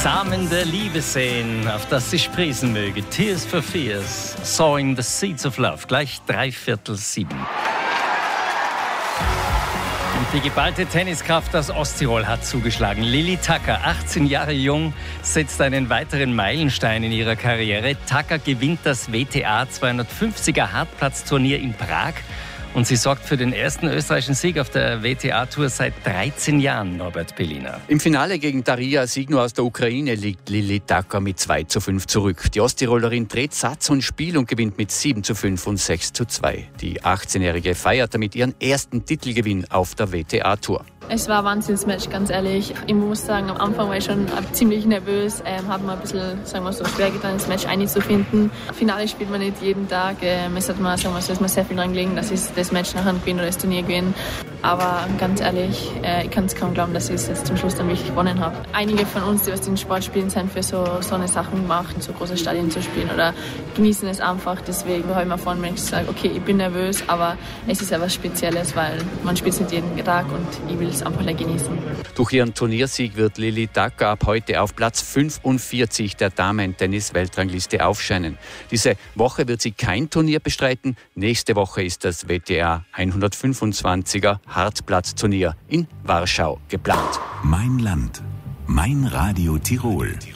Samen der Liebe säen, auf das sie sprießen möge. Tears for Fears, sowing the seeds of love. Gleich 6:45. Und die geballte Tenniskraft aus Osttirol hat zugeschlagen. Lilly Tacker, 18 Jahre jung, setzt einen weiteren Meilenstein in ihrer Karriere. Tacker gewinnt das WTA 250er Hartplatzturnier in Prag. Und sie sorgt für den ersten österreichischen Sieg auf der WTA-Tour seit 13 Jahren, Norbert Pelliner. Im Finale gegen Daria Signo aus der Ukraine liegt Lilly Tacker mit 2:5 zurück. Die Osttirolerin dreht Satz und Spiel und gewinnt mit 7:5 und 6:2. Die 18-Jährige feiert damit ihren ersten Titelgewinn auf der WTA-Tour. Es war ein Wahnsinnsmatch, ganz ehrlich. Ich muss sagen, am Anfang war ich schon ziemlich nervös, habe mir ein bisschen, sagen wir so, schwer getan, das Match einzufinden. Finale spielt man nicht jeden Tag. Es hat mir, sagen wir so, ist mir sehr viel dran gelegen, dass ich das Match nachher gewinne oder das Turnier gewinne. Aber ganz ehrlich, ich kann es kaum glauben, dass ich es jetzt zum Schluss dann wirklich gewonnen habe. Einige von uns, die aus den Sport spielen, sind für so eine Sachen gemacht, in so große Stadien zu spielen oder genießen es einfach. Deswegen habe ich mir vorhin gesagt, okay, ich bin nervös, aber es ist ja was Spezielles, weil man spielt es nicht jeden Tag und ich will es einfach genießen. Durch ihren Turniersieg wird Lilly Tacker ab heute auf Platz 45 der Damen-Tennis-Weltrangliste aufscheinen. Diese Woche wird sie kein Turnier bestreiten. Nächste Woche ist das WTA 125er Hartplatzturnier in Warschau geplant. Mein Land, mein Radio Tirol.